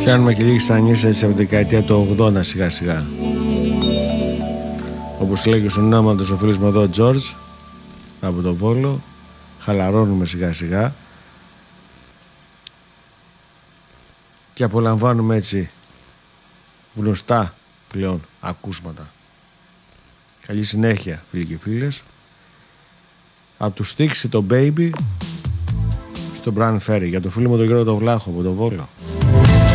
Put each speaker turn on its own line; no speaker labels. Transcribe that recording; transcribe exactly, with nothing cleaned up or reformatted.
Πιάνουμε και λίγες ανήσες από τη δεκαετία του ογδόντα σιγά σιγά. Όπως λέγει ο συνάματος ο φίλος μου εδώ, George, από το Βόλο. Χαλαρώνουμε σιγά σιγά και απολαμβάνουμε έτσι γνωστά πλέον ακούσματα. Καλή συνέχεια, φίλοι και φίλες. Από του Styx το Baby στο Brand Ferry, για το φίλο μου τον Γιώργο τον Βλάχο από το Βόλο.